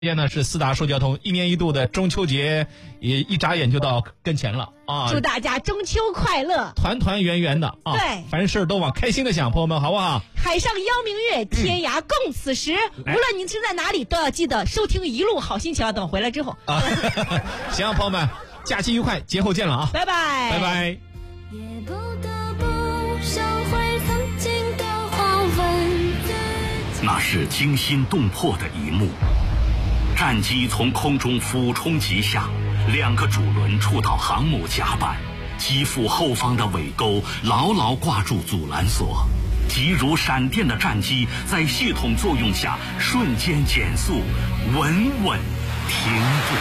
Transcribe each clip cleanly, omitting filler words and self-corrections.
今天呢是四大说交通1年1度的中秋节，也一眨眼就到跟前了啊！ 祝大家中秋快乐， 团团圆圆的啊！ 对， 凡事都往开心的想，朋友们好不好？ 海上邀明月，天涯共此时。无论您身在哪里，都要记得收听一路好心情啊！等回来之后啊，行，朋友们，假期愉快，节后见了啊！ 拜拜， 拜拜。 也不得不收回曾经的话，问自己。 那是惊心动魄的一幕。战机从空中俯冲急下，2个主轮触到航母甲板，机腹后方的尾钩牢牢挂住阻拦索，急如闪电的战机在系统作用下瞬间减速，稳稳停住。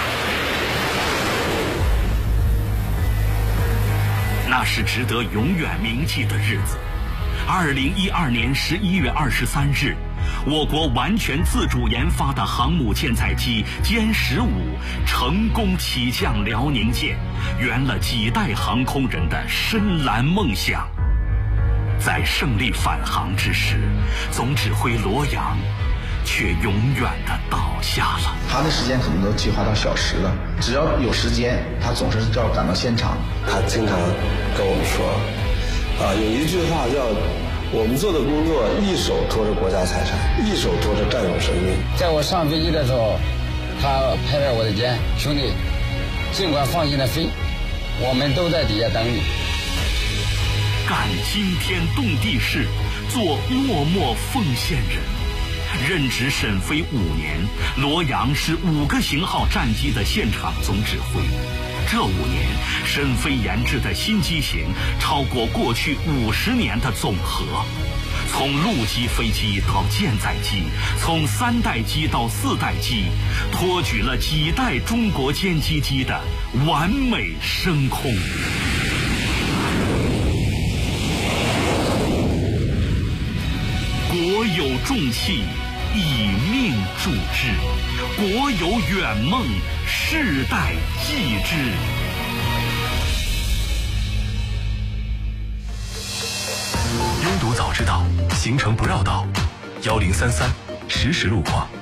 那是值得永远铭记的日子。2012年11月23日，我国完全自主研发的航母舰载机歼15成功起降辽宁舰，圆了几代航空人的深蓝梦想。在胜利返航之时，总指挥罗阳却永远地倒下了。 他的时间可能都计划到小时了，只要有时间，他总是要赶到现场。 他经常跟我们说，有一句话叫我们做的工作，一手托着国家财产，一手托着战友生命。 在我上飞机的时候，他拍拍我的肩，兄弟，尽管放心的飞，我们都在底下等你。 干惊天动地事，做默默奉献人。任职沈飞5年，罗阳是5个型号战机的现场总指挥。这5年，沈飞研制的新机型超过过去50年的总和。从陆基飞机到舰载机，从3代机到4代机，托举了几代中国歼击机的完美升空。国有重器，以命铸之；国有远梦，世代继之。 拥堵早知道，行程不绕道。1033实时路况。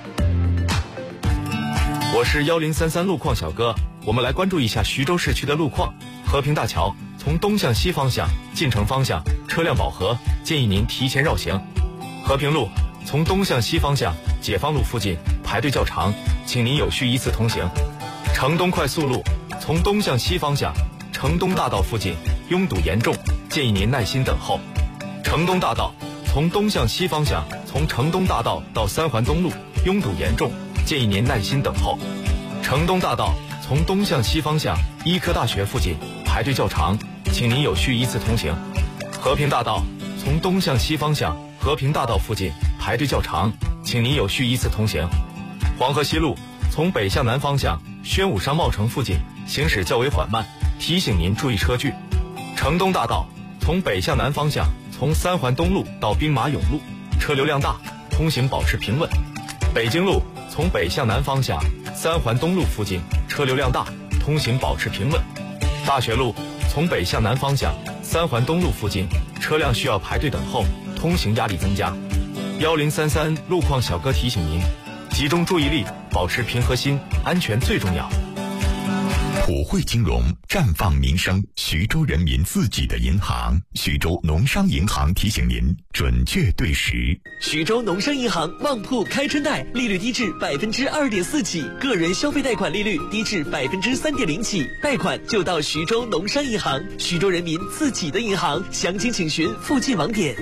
我是1033路况小哥，我们来关注一下徐州市区的路况。和平大桥从东向西方向进城方向车辆饱和，建议您提前绕行。和平路从东向西方向解放路附近排队较长，请您有序依次通行。城东快速路从东向西方向城东大道附近拥堵严重，建议您耐心等候。城东大道从东向西方向从城东大道到3环东路拥堵严重，建议您耐心等候。城东大道从东向西方向医科大学附近排队较长，请您有序依次通行。和平大道从东向西方向和平大道附近排队较长，请您有序依次通行。黄河西路从北向南方向宣武商贸城附近行驶较为缓慢，提醒您注意车距。城东大道从北向南方向从3环东路到兵马俑路车流量大，通行保持平稳。北京路从北向南方向3环东路附近车流量大，通行保持平稳。大学路从北向南方向3环东路附近车辆需要排队等候，通行压力增加。1033路况小哥提醒您，集中注意力，保持平和心，安全最重要。 普惠金融，绽放民生，徐州人民自己的银行。徐州农商银行提醒您，准确对时。 徐州农商银行旺铺开春贷，利率低至2.4%起，个人消费贷款利率低至3.0%起，贷款就到徐州农商银行，徐州人民自己的银行。详情请询附近网点。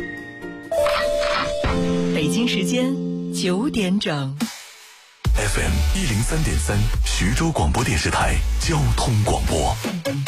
北京时间9点整。 FM 103.3，徐州广播电视台交通广播。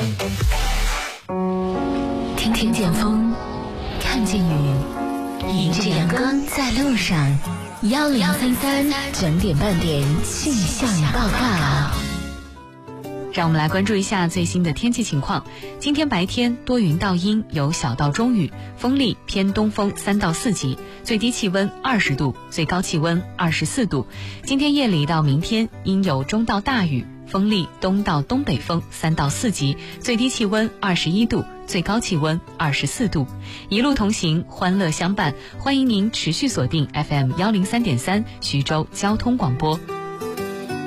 听见风，看见雨，迎着阳光在路上。1033整点半点气象报告。 让我们来关注一下最新的天气情况。今天白天多云到阴，有小到中雨，风力偏东风3到4级，最低气温20度，最高气温24度。今天夜里到明天阴有中到大雨，风力东到东北风3到4级，最低气温21度，最高气温24度。一路同行，欢乐相伴，欢迎您持续锁定 FM 103.3徐州交通广播。